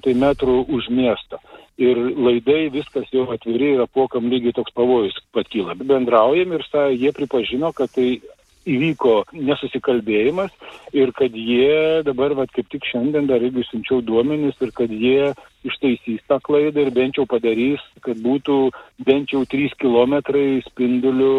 300 metrų už miesto. Ir laidai, viskas jau atviri ir apuokam lygiai toks pavojus pakyla. Bendraujam ir jie pripažino, kad tai įvyko nesusikalbėjimas ir kad jie dabar, kaip tik šiandien dar irgi siunčiau duomenis ir kad jie ištaisys tą klaidą ir bent jau padarys, kad būtų bent jau 3 kilometrai spindulių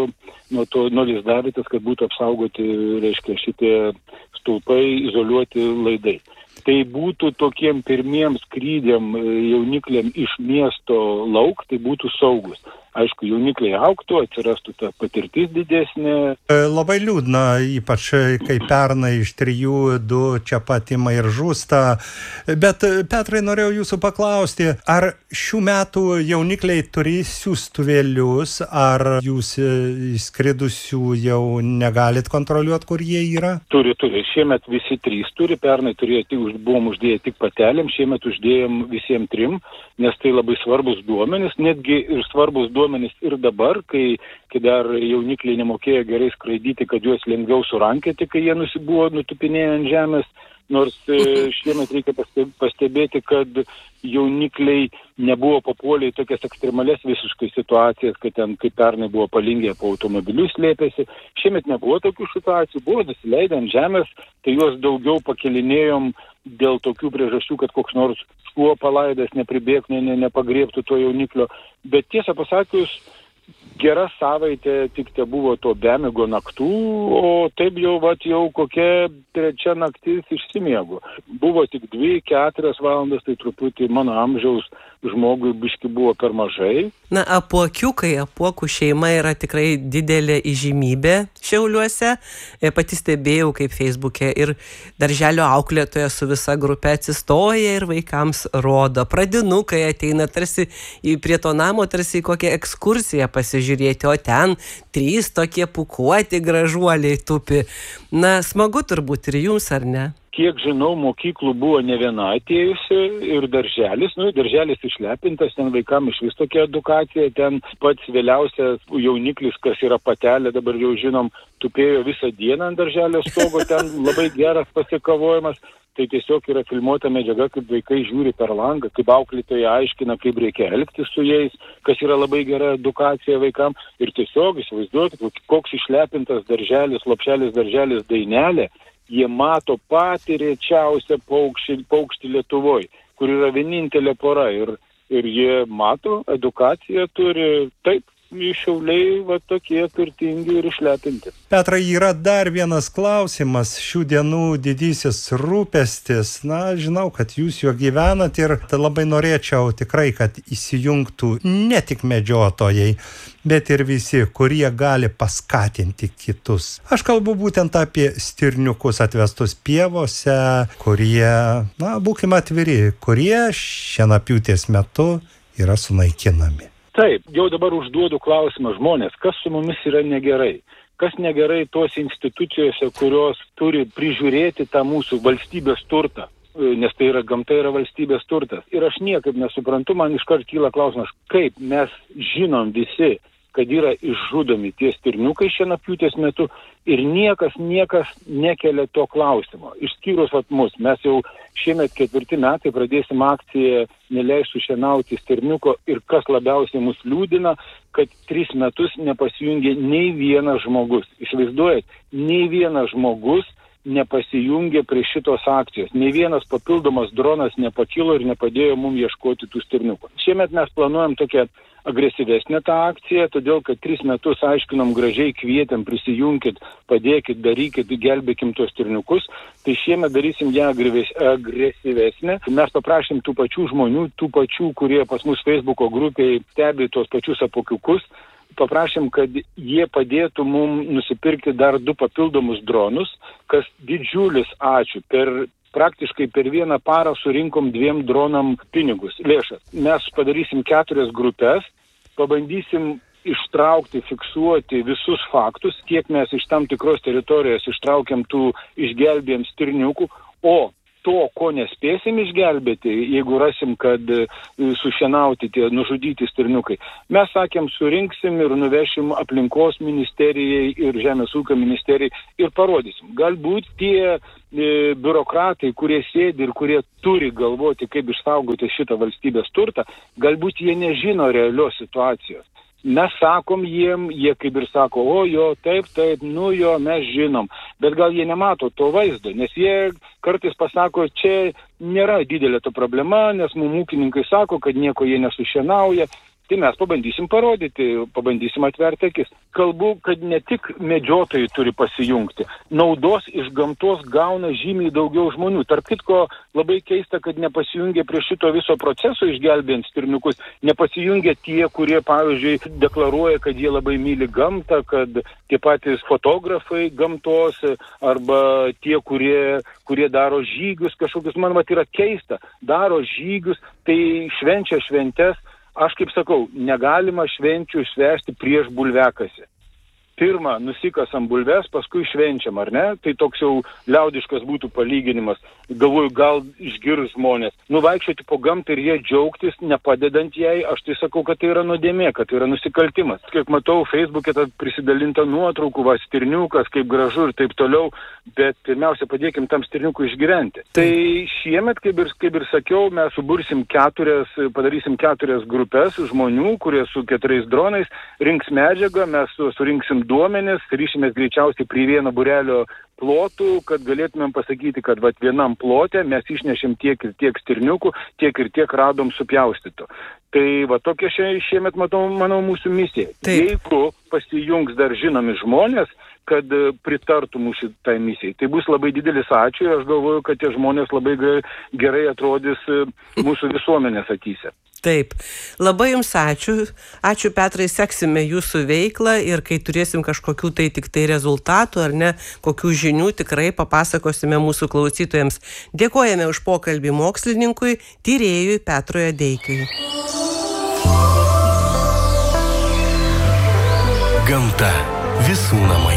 nuo lizdavietės, kad būtų apsaugoti, reiškia, šitie stulpai, izoliuoti laidai. Tai būtų tokiem pirmiem skrydėm jaunikliam iš miesto lauk, tai būtų saugus. Aišku, jaunikliai augtų, atsirastų ta patirtis didesnė. Labai liūdna, ypač kai pernai iš 3, 2 čia pat ima ir žūsta. Bet, Petrai, norėjau jūsų paklausti, ar šių metų jaunikliai turi siųstuvėlius, ar jūs išskridusių jau negalit kontroliuoti, kur jie yra? Turi. Šiemet visi 3 turi, pernai buvom uždėję tik patelėm, šiemet uždėjom visiems 3, nes tai labai svarbus duomenys, netgi ir svarbus duomenys ir dabar, kai dar jaunikliai nemokėjo gerai skraidyti, kad juos lengviau surankėti, kai jie buvo nutupinėję ant žemės, nors šiemet reikia pastebėti, kad jaunikliai nebuvo papuolę į tokias ekstremales visiškai situacijas, kad ten, kaip pernai buvo palingę po automobilius slėpėsi. Šiemet nebuvo tokių situacijų, buvo nusileidę ant žemės, tai juos daugiau pakelinėjom dėl tokių priežasčių, kad koks nors šuo palaidas nepribėgtų, nepagriebtų to jauniklio. Bet tiesą pasakius, gera savaitė tik te buvo to bemigo naktų, o taip jau kokia 3 naktis išsimiegu. Buvo tik 2-4 valandas, tai truputį mano amžiaus žmogui biški buvo per mažai. Na, apuokiukai, apuokų šeima yra tikrai didelė įžymybė Šiauliuose. Pati stebėjau, kaip Facebook'e ir darželio auklėtoja su visa grupė atsistoja ir vaikams rodo. Pradinukai ateina tarsi prie to namo, tarsi į kokią ekskursiją pasižiūrėti, o ten 3 tokie pūkuoti gražuoliai tupi. Na, smagu turbūt ir jums, ar ne? Kiek žinau, mokyklų buvo ne viena atėjusi ir darželis, darželis išlepintas, ten vaikam iš vis tokia edukacija, ten pats vėliausias jauniklis, kas yra patelė, dabar jau žinom, tupėjo visą dieną ant darželio stogo, ten labai geras pasikavojimas. Tai tiesiog yra filmuota medžiaga, kaip vaikai žiūri per langą, kaip auklėtoja aiškina, kaip reikia elgtis su jais, kas yra labai gera edukacija vaikam. Ir tiesiog įsivaizduokit, koks išlepintas darželis, lopšelis darželis Dainelė, jie mato patį rečiausią paukštį Lietuvoj, kur yra vienintelė pora. Ir jie mato, edukaciją turi, taip. Šiauliai tokie turtingi ir išlepinti. Petrai, yra dar vienas klausimas, šių dienų didysis rūpestis. Na, žinau, kad jūs juo gyvenat ir labai norėčiau tikrai, kad įsijungtų ne tik medžiotojai, bet ir visi, kurie gali paskatinti kitus. Aš kalbu būtent apie stirniukus atvestus pievose, kurie, būkime atviri, kurie šienapjūtės metu yra sunaikinami. Taip, jau dabar užduodu klausimą žmonės, kas su mumis yra negerai. Kas negerai tos institucijose, kurios turi prižiūrėti tą mūsų valstybės turtą, nes tai yra gamta, yra valstybės turtas. Ir aš niekaip nesuprantu, man iškart kyla klausimas, kaip mes žinom visi, kad yra išžudomi tie stirniukai šienapjūtės metu ir niekas nekelia to klausimo. Išskyrus mus, mes jau šiemet 4 metai pradėsim akciją neleisiu šienauti stirniuko ir kas labiausiai mus liūdina, kad 3 metus nepasijungė nei vienas žmogus. Įsivaizduojat, nei vienas žmogus nepasijungė prie šitos akcijos. Nei vienas papildomas dronas nepakilo ir nepadėjo mums ieškoti tų stirniukų. Šiemet mes planuojam tokią agresyvesnę tą akciją, todėl kad 3 metus aiškinom gražiai, kvietėm, prisijunkit, padėkit, darykit, gelbėkim tos stirniukus. Tai šiemet darysim ją agresyvesnę. Mes paprašėm tų pačių žmonių, tų pačių, kurie pas mus Facebooko grupėje stebi tos pačius apuokiukus, paprašėm, kad jie padėtų mums nusipirkti dar 2 papildomus dronus, kas didžiulis ačiū. Praktiškai per 1 parą surinkom 2 dronam pinigus, lėšas. Mes padarysim 4 grupės, pabandysim ištraukti, fiksuoti visus faktus, kiek mes iš tam tikros teritorijos ištraukiam tų išgelbėjom stirniukų, o to, ko nespėsim išgelbėti, jeigu rasim, kad sušienauti tie nužudyti stirniukai, mes sakėm, surinksim ir nuvešim aplinkos ministerijai ir žemės ūkio ministerijai ir parodysim. Galbūt tie biurokratai, kurie sėdi ir kurie turi galvoti, kaip išsaugoti šitą valstybės turtą, galbūt jie nežino realios situacijos. Mes sakom jiem, jie kaip ir sako, o jo, taip, nu jo, mes žinom, bet gal jie nemato to vaizdo, nes jie kartais pasako, čia nėra didelė to problema, nes mums ūkininkai sako, kad nieko jie nesušienauja, tai mes pabandysim parodyti, pabandysim atverti akis. Kalbu, kad ne tik medžiotojai turi pasijungti, naudos iš gamtos gauna žymiai daugiau žmonių. Tarp kitko, labai keista, kad nepasijungia prie šito viso proceso išgelbėjant stirniukus, nepasijungia tie, kurie, pavyzdžiui, deklaruoja, kad jie labai myli gamtą, kad tie patys fotografai gamtos, arba tie, kurie daro žygius kažkokius, man yra keista, daro žygius, tai švenčia šventes. Aš kaip sakau, negalima švenčių švęsti prieš bulviakasį. Pirma, nusikasam bulves, paskui švenčiam, ar ne? Tai toks jau liaudiškas būtų palyginimas. Galvoju, gal išgirs žmonės. Nuvaikščioti po gamtą ir jie džiaugtis, nepadedant jai, aš tai sakau, kad tai yra nuodėmė, kad tai yra nusikaltimas. Kiek matau, Facebook'e prisidalinta nuotraukų, stirniukas, kaip gražu ir taip toliau, bet pirmiausia, padėkim tam stirniukui išgyventi. Tai šiemet, kaip ir sakiau, mes padarysim 4 grupės žmonių, kurie su 4 dronais rinks medžiagą, mes surinksim duomenis, ryšimės greičiausiai prie vieno būrelio plotų, kad galėtumėm pasakyti, kad vienam plote mes išnešėm tiek ir tiek stirniukų, tiek ir tiek radom supjaustytų. Tai tokia šiemet, manau, mūsų misija. Taip. Jeigu pasijungs dar žinomi žmonės, kad pritartų mūsų tai misijai, tai bus labai didelis ačiū ir aš galvoju, kad tie žmonės labai gerai atrodys mūsų visuomenės akyse. Taip, labai jums ačiū. Ačiū, Petrai, seksime jūsų veiklą ir kai turėsim kažkokių tik rezultatų ar ne, kokių žinių tikrai papasakosime mūsų klausytojams. Dėkojame už pokalbį mokslininkui, tyrėjui Petrui Adeikiui. Gamta visų namai.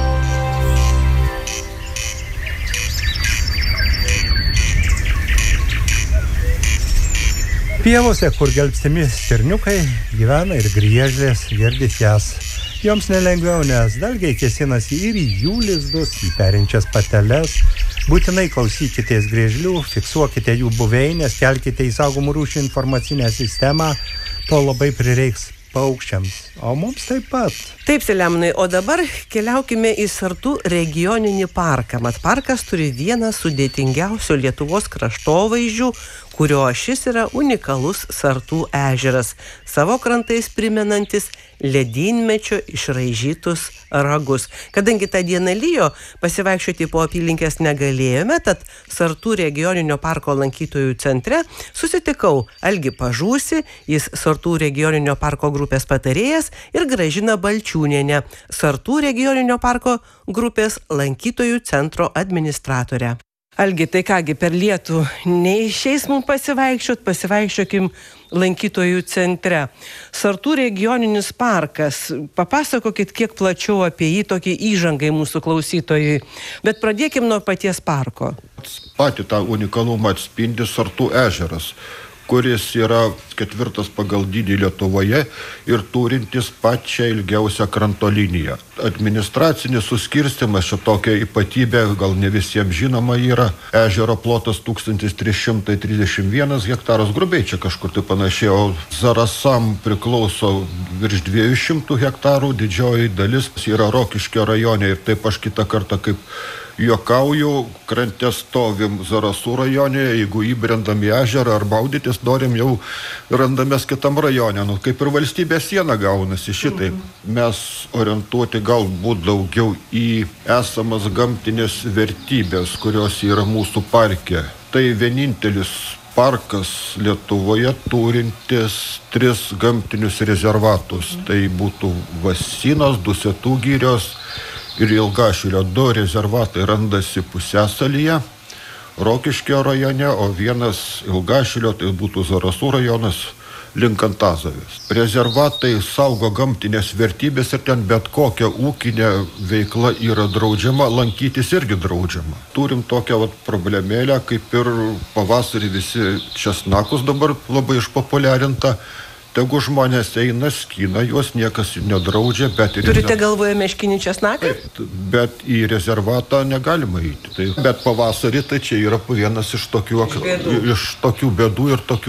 Pievose, kur gelbstimi stirniukai, gyvena ir griežlės, girdit jas. Joms nelengviau, nes dalgiai kėsinasi ir į jų lizdus, į perinčias pateles. Būtinai klausykitės griežlių, fiksuokite jų buveinės, kelkite į saugomų rūšių informacinę sistemą. To labai prireiks paukščiams, o mums taip pat. Taip, Selemonai, o dabar keliaukime į Sartų regioninį parką. Mat parkas turi vieną sudėtingiausių Lietuvos kraštovaizdžių, kurio ašis yra unikalus Sartų ežeras, savo krantais primenantis ledynmečio išraižytus ragus. Kadangi tą dieną lijo, pasivaikščioti po apylinkės negalėjome, tad Sartų regioninio parko lankytojų centre susitikau Algį Pažūsį, jis Sartų regioninio parko grupės patarėjas, ir Gražiną Balčiūnienę, Sartų regioninio parko grupės lankytojų centro administratorę. Algi, tai kągi, per lietų neišeis mums pasivaikščiokim lankytojų centre. Sartų regioninis parkas, papasakokit kiek plačiau apie jį, tokį įžangai mūsų klausytojui, bet pradėkim nuo paties parko. Patį tą unikalumą atspindi Sartų ežeras, kuris yra 4 pagal dydį Lietuvoje ir turintis pačią ilgiausią kranto liniją. Administracinis suskirstimas šitokia ypatybė, gal ne visiems žinoma, yra. Ežero plotas 1331 hektaras, grubiai čia kažkur tai panašiai, o Zarasam priklauso virš 200 hektarų, didžioji dalis yra Rokiškio rajone ir taip aš kitą kartą kaip juokauju, krante stovim Zarasų rajone, jeigu įbrendam į ežerą ar maudytis norim, jau randamės kitam rajone. Kaip ir valstybės siena gaunasi šitaip. Mes orientuoti galbūt daugiau į esamas gamtinės vertybės, kurios yra mūsų parke. Tai vienintelis parkas Lietuvoje turintis 3 gamtinius rezervatus. Tai būtų Vasynos, Dusetų girios ir Ilgašilio. 2 rezervatai randasi pusiasalyje, Rokiškio rajone, o vienas Ilgašilio, tai būtų Zarasų rajonas, link Antazavės. Rezervatai saugo gamtinės vertybės ir ten bet kokia ūkinė veikla yra draudžiama, lankytis irgi draudžiama. Turim tokią problemėlę, kaip ir pavasarį visi česnakus dabar labai išpopuliarinta. Tegu žmonės eina, skina, juos niekas nedraudžia, bet... Turite galvoje meškinį česnaką? Bet į rezervatą negalima eiti. Bet pavasarį tai čia yra vienas iš tokių bėdų ir tokių